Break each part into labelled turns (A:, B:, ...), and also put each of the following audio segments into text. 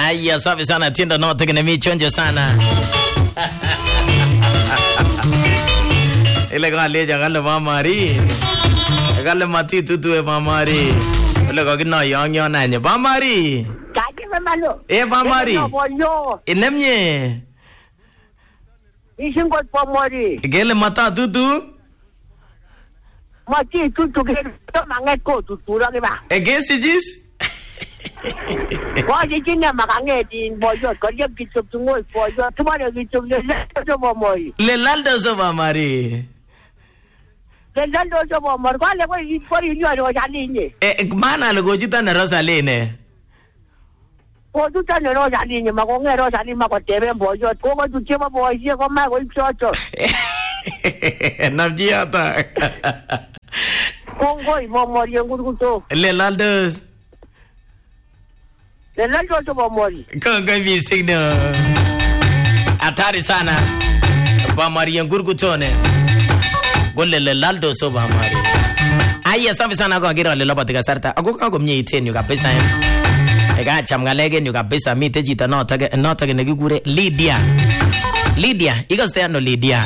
A: Aya, safi sana tienda note kene michonjo sana. Ile kwa leja kale mamari. Kale mati tutue mamari. Ile kwa kina yang nanye mamari.
B: Kaje memalo.
A: Mamari. Inemye.
B: Isingot pomori.
A: Gele mata tutu.
B: Mati tutu gele manget ko tutura ke ba.
A: Sijis.
B: Wah jinya makangeti boyo kerja gitu tunggu boyo cuma ada gitu coba pomori.
A: Lelaldo so mamari.
B: Lelaldo so pomori. Kau lepas ini ada jali ni.
A: Mana lo gojita na Rosaline.
B: Kau tu tak ada jali ni, makau ngai jali makau tebe boyo. Kau tu cuma boyo, kau mai kau ikut.
A: Namji ata.
B: Kau pomori yang kudu tu.
A: Lelaldo.
B: Lelaldo so pomori.
A: Kau bising no. Atari sana. Pomori yang gurgutone. Golle lelaldo so pomori. Aya safi sana kwa kira lelo patika sarta. Ako mnye iteni kabisa. Ega chamgalege nyo kabisa mite jita notage negigure Lydia. Lydia, ikaste ano Lydia.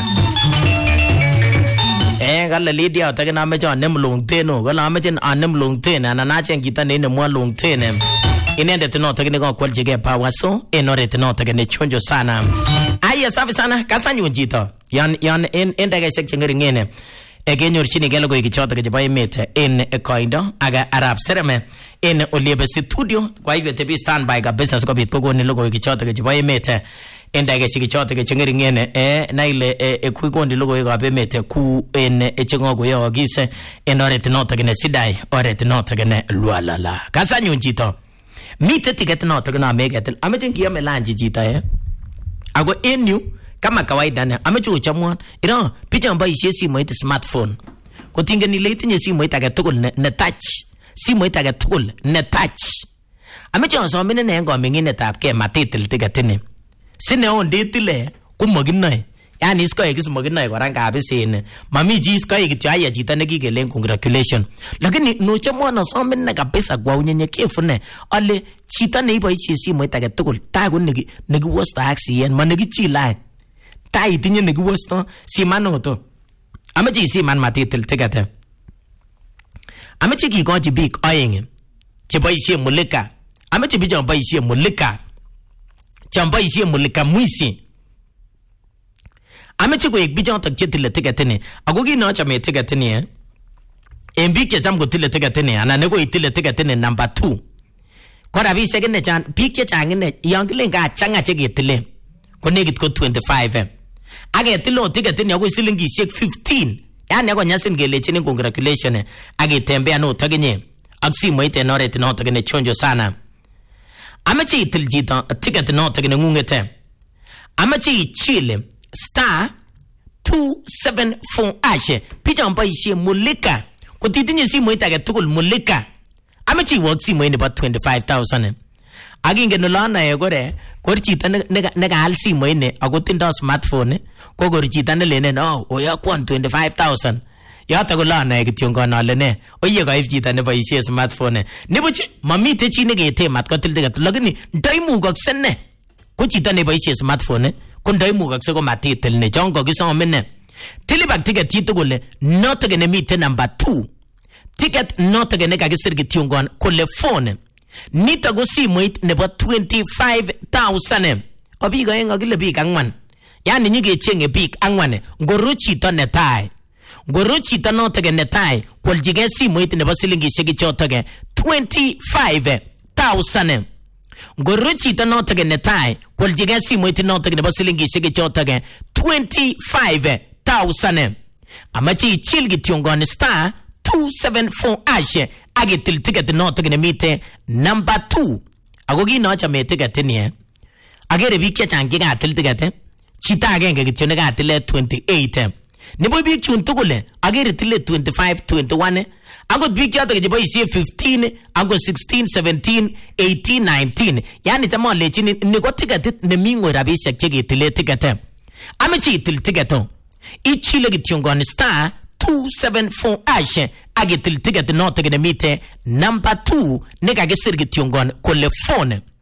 A: Gala Lydia otage na mecho anem longteno. Gala amechen anem longtene. Ananachen kita nene mwa longtene. Inende tenotage nego kwa jige pawaso. Enore tenotage ne chonjo sana. Aya safi sana kasanyo jita. Yan endage sekche ngeri ngene. Egenyor chini gelo go ikichota ke jaba imete in koindo aga Arab sereme in Oliebe studio kwa hivyo tebi standby kabisa siko bitoko ni logo ikichota ke jaba imete endage sikichota ke chingeri ngene na ile kuikondi logo ikabe imete ku en chingogo yo gise en orete nota gene sidai orete nota gene lualala kasa nyunjito mite ticket nota gena megetel amechingia melanji jita ago enu kama kawaida ne amecho chamwan ina picha ambayo ishesi moite smartphone kotinga ni late nye simu itaga tukul ne touch simu itaga tukul ne touch amecho so mine ne ngo mingine tapke matitil tigatini sine on ditile kumoginai yani isko egis moginai koranga abisine mami ji isko egityo aya jita ne kigelen congratulation lakini no chamwana so mine kabisa kwa unyenyekevu ne ale chita ne iboisie simu itaga tukul tago negi wasta action manegi chilai tai tinye negiwosto simanoto amechi siman matitil tigate amechi kigoji big oing cheboisie mulika amechi bijo boisie mulika chamboisie mulika mwisi amechi ko bijo tak chitile tigate ni agogi no chame tigate ni embike jamgo tile tigate ni anane ko itile tigate ni number 2 kora bi segene chan pike changine yangilenga changa chegitile ko negit ko 25 age tilo ticket ni ago silingi 15 yani ago nyasin gelechini congratulation age tembea no tagenye aksi moite nore tino tagene chonjo sana amachi tiljita ticket no tagene ngungete amachi chile star 274 ashe picha mpa ishi mulika kotitinye si moite age tukul mulika amachi waksi moine ba 25,000 aginge nolana egore korchita nega alsi moine agotindo smartphone ko korchita ne lene no oya kwon 25,000 yata golana egityongo nale ne oye ga ifchita ne boisie smartphone ne buchi mamite chi ne gete mat ko tilde gat lakini ndaimu gaksen ne ko chita ne boisie smartphone ko ndaimu gakse ko matitel ne jongo gisomene tilibak ticket titugule not gene mite number 2 ticket not gene kagisir gityongo ko le phone nita go simoit nebo 25,000 obiga enga gile big angwan yani nyige chenge big angwane ngoruchi to netai ngoruchi to no tege netai koljige simoit nebo silingi shegi chotoge 25,000 ngoruchi to no tege netai koljige simoit no tege nebo silingi shegi chotoge 25,000 amachi chilgi tiongoni star 274 ashe agitil ticket no tege mite number 2 agogi no chame ticket ni agere bikya changi ga til ticket chita agenge gityo ne ga tile 28 nebo bik chun tugule agere tile 25 21 agot bikya to gebo isi 15 agot 16 17 18 19 yani tamo lechini ni go ticket ne mingo rabishek chege tile ticket amechi til ticket ichile gityo ngon star 274 ashe agetil ticket no tege mite number 2 nega gesir gityongon kole phone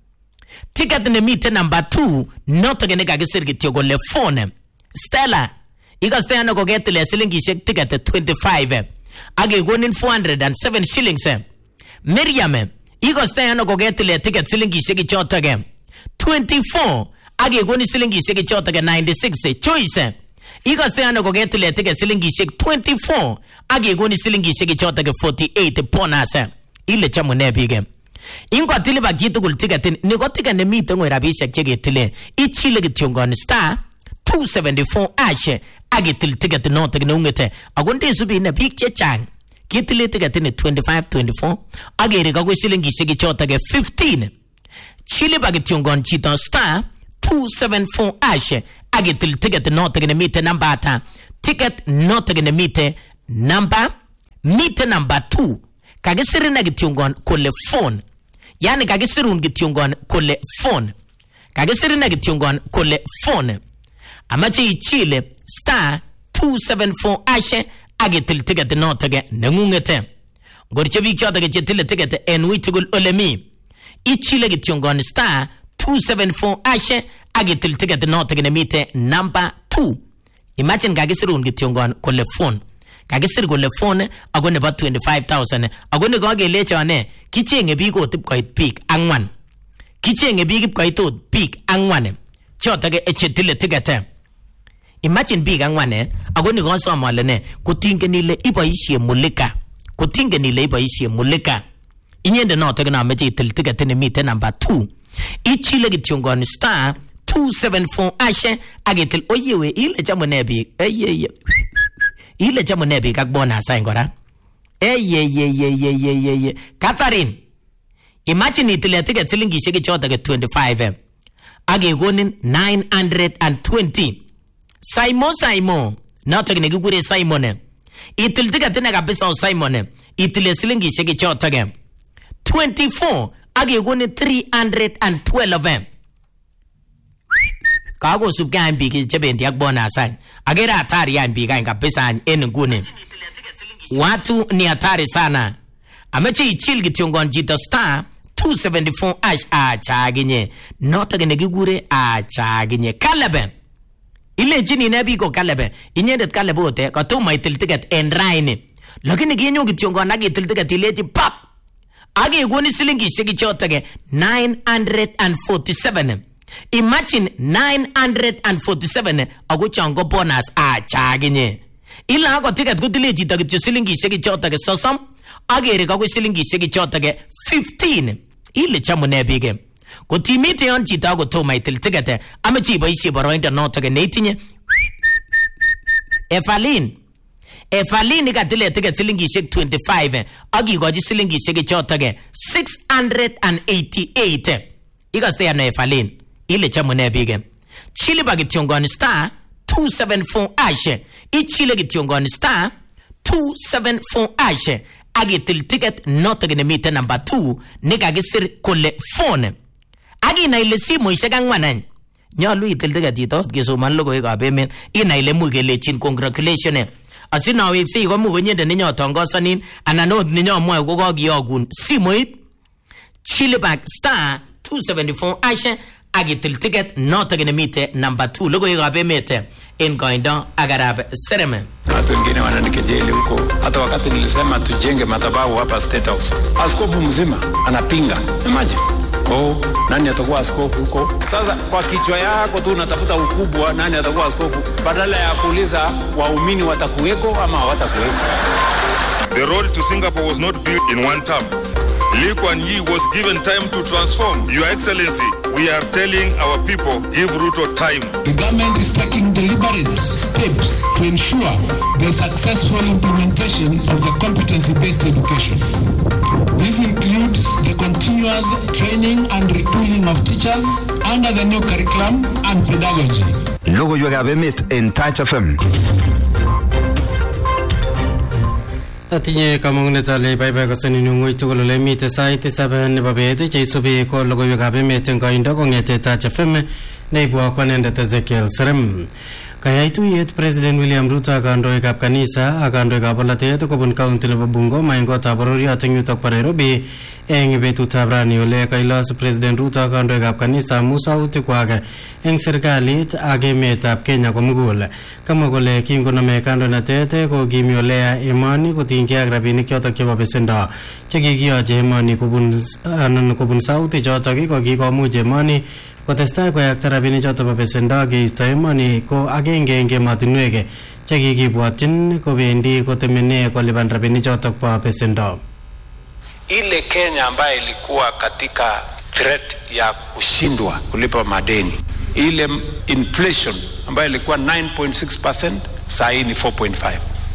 A: Ticket nemite number 2 noto ke nekakisir kityo kole phone. Stella ikaste ano koketile silingishek ticket 25 akekonin 407 shillings. Miriam ikaste ano koketile ticket silingishek chotoke 24 akekonin silingishek chotoke 96. Choice ikaste ano koketile ticket silingishek 24 akekonin silingishek chotoke 48 bonus. Ile chamune bige ingo atile ba kitukul ticket ni ko ticket nemite ngoi rabishek cheketile ichile kityongon star 274 ash agetil ticket noto neungete agonde subi ne big chechang kitile ticket ni 25-24 agere ka silingishek chotoke 15 chile ba kityongon chito star 274 ash agetil ticket noto nemite number ata ticket noto nemite number 2 kagisirina kityongon kole phone. Yani kagisirun kityongon kole phone. Kagisirina kityongon kole phone. Amache ichile star 274 ashe agetil ticket notoge nengungete. Gorche bik chotoge chetile ticket en witugul olemi. Ichile kityongon star 274 ashe agetil ticket notoge nemite number 2. Imagine kagisirun kityongon kole phone. Kagisir kole phone ago nebo 25,000 ago ne kagelechone kichenge biik otip koit biik angwan. Kichenge biik koitot biik angwan. Chotoge echetile ticket. Imagine biik angwan ago ne kosomale ne kotingen ile iboisie mulika. Kotingen ile iboisie mulika. Inyende notoge na meche itil ticket ni mite number 2. Ichile kityongon star 274 ashe agetil oyewe ile chamone biik. Eyeye. Ile chamune biik ak bonus ngora. Catherine. Imagine itile ticket silingishek chotoke 25. Agekonin 920. Simon. Noto nekikure Simon. Itil ticket ne kabisa Simon. Itile silingishek chotoke 24. Agekonin 312. Kago subgan big chebendi ak bonus agera hatari yan biga kabisa en nguni watu ni hatari sana ameche ichil kityongon jito star 274 ash achaginye noto gene gigure achaginye Kalebe ile jini nebi ko Kalebe inyendet Kalebe ote katuma itil ticket en raini lakini kinyo kityongon agitil ticket ileji pap age goni silingishek chotoge 947. Imagine 947 ago chango bonus achaginye. Ila ako ticket kutile jita kityo silingishek chotoke sosom agere kako silingishek chotoke 15. Ile chamune bige. Kotimite yon jita ako toma itil ticket amechi iboisie boroindo notoke neitinye. Efalin ikatile ticket silingishek 25 agikochi silingishek chotoke 688. Ikaste yana Efalin. Ile chamune bige. Chile ba kityongon star 274 ashe. Ichile kityongon star 274 ashe. Agitil ticket notoge nemite number 2 nekagisir kole phone. Agina ile simu ishekangwanan. Nyolu itil ticket ito kisoman logoiwekab emet. Ina ile mugelechin congratulations. Asinawekse ko mugonyende ninyo tongosanin anan ot ninyo mwae ko kakiyogun simoit. Chile ba star 274 ashe. Agitil ticket notoge nemite number 2 logoiwekab emet en koindo agarab sereme.
C: Watu wengine wananikejeli huko. Hata wakati nilisema tujenge madhabahu hapa State House, askofu mzima anapinga. Imagine. Nani atakuwa askofu huko? Sasa kwa kichwa yako tu unatafuta ukubwa, nani atakuwa askofu badala ya kuuliza waumini watakuweko ama hawatakuweko.
D: The road to Singapore was not built in one term. Lee Kuan Yew was given time to transform. Your Excellency, we are telling our people, give Ruto time.
E: The government is taking deliberate steps to ensure the successful implementation of the competency-based education. This includes the continuous training and retooling of teachers under the new curriculum and pedagogy.
F: Logoiwekab emet en Touch FM.
G: Atinye kamang'unet ale baibai kosanin ng'oi tugul ole mite sait 7 nebo bet cheisubi ko logoiwekab emet eng koindo kong'ete Touch FM neibwo kwanendet Ezekiel Serem. Kayai tuyet President William Ruto ak kandoikab kanisa ak kandoikab polatet kobun county nebo Bungoma eng kotab bororiot eng yutok bo Nairobi eng betutab rani ole kailos President Ruto ak kandoikab kanisa musautikwak eng serikalit ak emetab Kenya komugul. Kamwa kole kingonome kandoinatet ko kimi ole emoni kotinygei ak rabinik chotok chebo besendo chekikiyoche emoni kobun sauti chotok ko kikomuch emoni kotestai koyakta rabinik chotok bo besendo keisto emoni ko agenge eng emotinwek chekikibwotyin kobendi kotemene kolipan rabinik chotok bo besendo.
C: Ile Kenya ambayo ilikuwa katika threat ya kushindwa kulipa madeni, ile inflation ambayo ilikuwa 9.6%, sasa hii ni 4.5.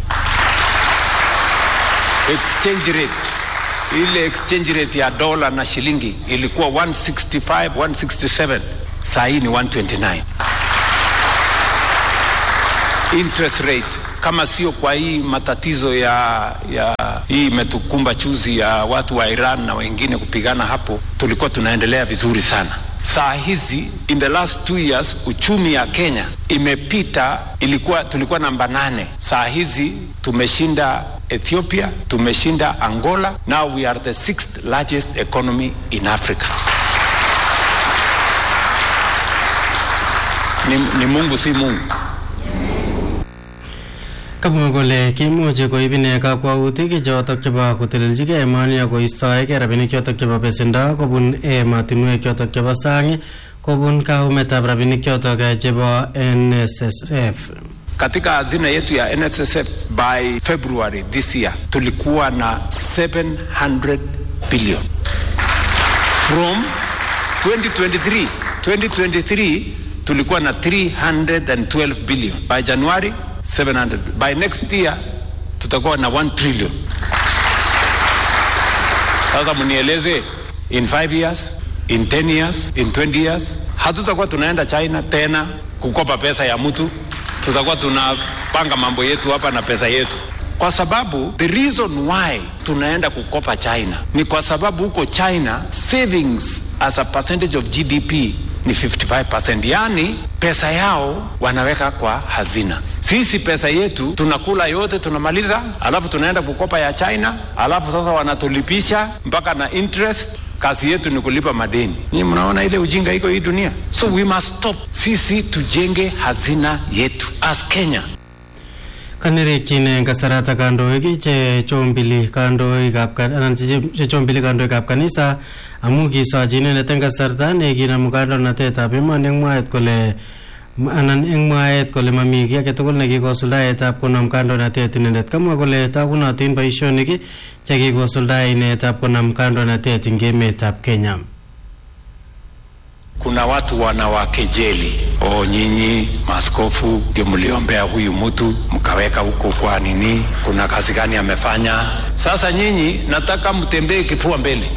C: Exchange rate, ile exchange rate ya dola na shilingi ilikuwa 165, 167, sasa hii ni 129. Interest rate, kama sio kwa hii matatizo ya hii imetukumba chuzi ya watu wa Iran na wengine kupigana hapo, tulikuwa tunaendelea vizuri sana. Saa hizi in the last 2 years uchumi ya Kenya imepita, tulikuwa namba 8. Saa hizi tumeshinda Ethiopia, tumeshinda Angola. Now we are the 6th largest economy in Africa. Ni Mungu si Mungu.
G: Kamwa kole kimuche koib ine kakwautik chotok chebo koteleljigei emoni ak koistoegei rabinik chotok chebo besendo kobun emotinwek chotok chebo sang kobun kaumetab rabinik chotok chebo NSSF.
C: Katika hazina yetu ya NSSF by February this year tulikuwa na 700 billion. From 2023 tulikuwa na 312 billion. By January 700. By next year tutakuwa na 1 trillion. Sasa mnieleze, in 5 years, in 10 years, in 20 years hatutakuwa tunaenda China tena kukopa pesa ya mtu. Tutakuwa tunapanga mambo yetu hapa na pesa yetu. Kwa sababu the reason why tunaenda kukopa China ni kwa sababu huko China savings as a percentage of GDP ni 55%. Yani pesa yao wanaweka kwa hazina. Sisi pesa yetu tunakula yote, tunamaliza, alafu tunaenda kukopa ya China, alafu sasa wanatulipisha mpaka na interest. Kazi yetu ni kulipa madeni. Ni mnaona ile ujinga iko hii dunia. So we must stop. Sisi tujenge hazina yetu as Kenya.
G: Kanerekine kasarata kandoik che chombili kandoikab kanisa amu kisojine neten kasarta nekinamu kandoinatetab emoni eng mwaet kole mami kiy agetugul nekikosuldaetab konam kandoinatet inendet. Kamwa kole tagunotin boisionik chekikosuldae inetab konam kandoinatet eng emetab Kenya.
C: Kuna watu wanawakejeli, nyinyi maaskofu ndio mliombea huyu mtu mkaweka huko kwa nini, kuna kazi gani amefanya? Sasa nyinyi nataka mtembee kifua mbele.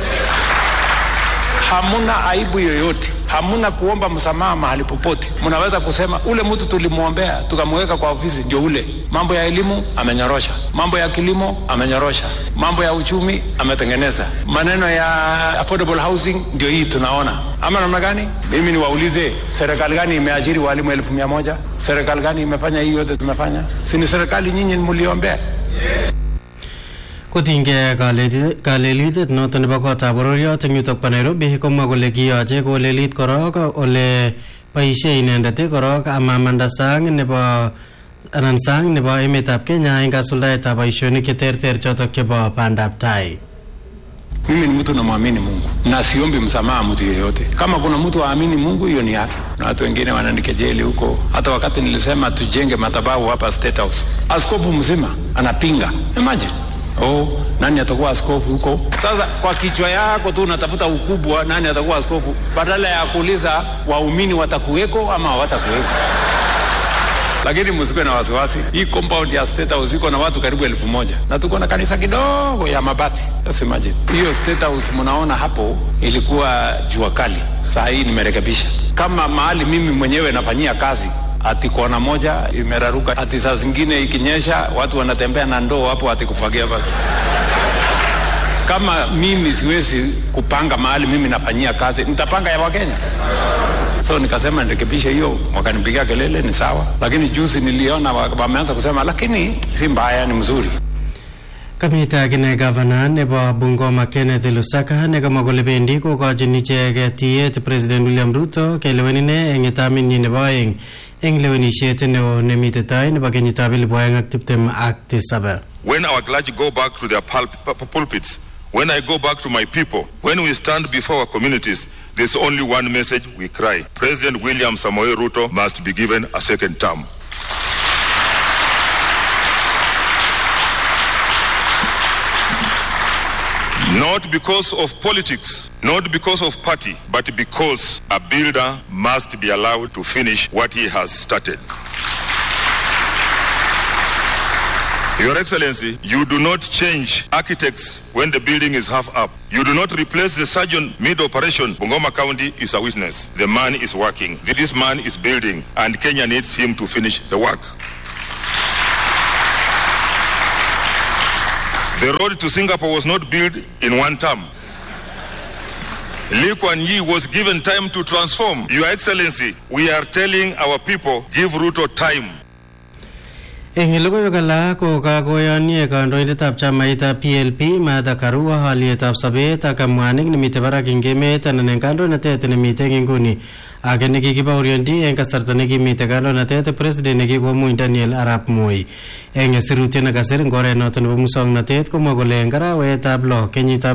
C: Hamuna aibu yoyote, hamuna kuomba msamaha mahali popote. Mnaweza kusema ule mtu tulimuombea tukamweka kwa ofisi ndio ule. Mambo ya elimu amenyorosha, mambo ya kilimo amenyorosha, mambo ya uchumi ametengeneza, maneno ya affordable housing ndio hii tunaona. Ama namna gani? Mimi niwaulize, serikali gani imeajiri walimu 1,100? Serikali gani imefanya hii yote tumefanya? Si ni serikali nyinyi mliombea?
G: Kotinygei kalelitet noton nebo kotab bororiot eng yutok bo Nairobi komwa kole kiyoche kolelit korok ole boisie inendet korok amamanda sang nebo emetab Kenya eng kasuldaetab boisionik cheterter chotok chebo bandab tai.
C: Mimi ni mtu namwamini Mungu na siombi msamaha mtu yeyote. Kama kuna mtu aamini Mungu, hiyo ni yake. Na watu wengine wananikejeli huko. Hata wakati nilisema tujenge madhabahu hapa State House, askofu mzima anapinga. Imagine. Nani atakuwa askofu huko? Sasa kwa kichwa yako tu unatafuta ukubwa, nani atakuwa askofu, badala ya kuuliza waumini watakuweko ama hawatakuweko. Lakini msikuwe na wasiwasi. Hii compound ya State House iko na watu karibu 1,000 na tuko na kanisa kidogo ya mabati. Just imagine. Hiyo State House mnaona hapo ilikuwa jua kali. Saa hii nimerekebisha. Kama mahali mimi mwenyewe nafanyia kazi, ati kona moja imeraruka, ati saa zingine ikinyesha watu wanatembea na ndoo hapo ati kufagia basi. Kama mimi siwezi kupanga mahali mimi nafanyia kazi, nitapanga ya Wakenya? So nikasema nirekebishe hiyo, wakanipigia kelele ni sawa, lakini juzi niliona wameanza kusema lakini si mbaya, ni mzuri.
G: Kamita kine gavana nebo Bungoma Kenneth Lusaka nekama kole bendi kokochin icheket tiyet President William Ruto kelewenine eng etaminyi nebo aeng eng lewenisiet neo nemite tai nebo kenyitab 2027.
D: When our clergy go back to their pulpits, when I go back to my people, when we stand before our communities, there's only one message we cry: President William Samoei Ruto must be given a second term. Not because of politics, not because of party, but because a builder must be allowed to finish what he has started. Your Excellency, you do not change architects when the building is half up. You do not replace the surgeon mid-operation. Bungoma County is a witness. The man is working. This man is building, and Kenya needs him to finish the work. The road to Singapore was not built in one term. Lee Kuan Yew was given time to transform. Your Excellency, we are telling our people, give Ruto time.
G: Eng logoiwek alak ko kakoyonye kandoindetab chamaitab PLP Martha Karua halietab sobet ak mwanik nemite barak eng emet anan eng kandoinatet nemite eng nguni. Age nekikibaoriondi eng kasarta nekimite kandoinatet President nekikomuny Daniel Arap Moi. Eng sirutiet nekasir eng oret noto nebo musoknotet komwa kole eng arawetab 6 kenyitab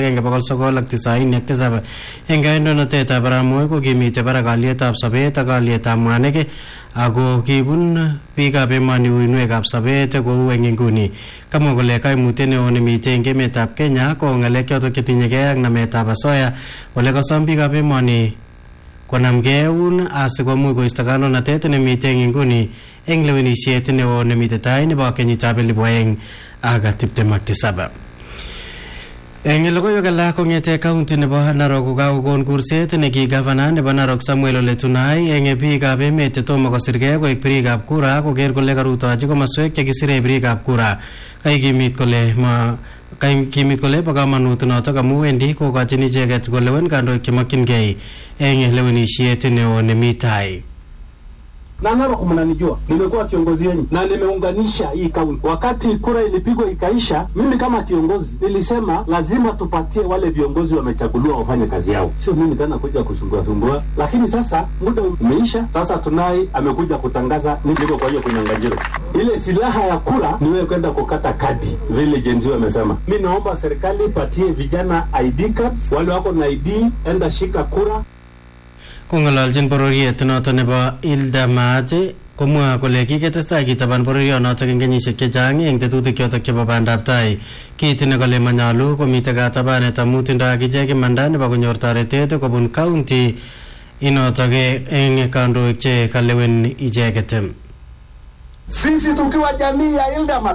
G: 1997 eng kandoinatetab Arap Moi kokimite barak halietab sobet ak halietab mwanik ako kibun biikab emoni uinwekab sobet kou eng nguni. Kamwa kole kaimutiet neo nemite eng emetab Kenya ko ngalek chotok chetinyegei ak nametab asoya ole kosom biikab emoni konamgei eun asikomuch koisto kandoinatet nemite eng nguni eng lewenisiet neo nemite tai nebo kenyitab 2027. Eng logoiwek alak kong'ete county nebo Narok kokakokon kurset neki gavana nebo Narok Samuel Ole Tunai eng biikab emet chetomo kosirgei koek birikab kura koker kole karutochi komaswek chekisire birikab kura. Kaikimit kole bo kamanut notok amu wendi kokochin icheket kolewen kandoik chemokyingei eng lewenisiet neo nemi tai.
E: Na Narok mnanijua, nimekuwa kiongozi wenu na nimeunganisha hii kaunti. Wakati kura ilipigwa ikaisha, mimi kama kiongozi nilisema lazima tupatie wale viongozi wamechaguliwa wafanye kazi yao, sio mimi tena kuja kusumbua. Lakini sasa muda umeisha, sasa Tunai amekuja kutangaza niko kwa hiyo kunyang'anyiro. Ile silaha ya kura ni wewe kwenda kukata kadi, vile jenzi wamesema. Mimi naomba serikali patie vijana ID cards, wale wako na ID enda shika kura.
G: Kong'ololjin bororiet noto nebo Ildamat komwa kole kiketestai kitaban bororionotok eng kenyisiek chechang eng tetutik chotok chebo bandab tai. Kit nekole manyalu komite katabanet amu tindoi akichek imanda nebo konyor toretet kobun county inotok eng kandoik che kalewen icheket.
E: Sisi tukiwa jamii ya Ildamat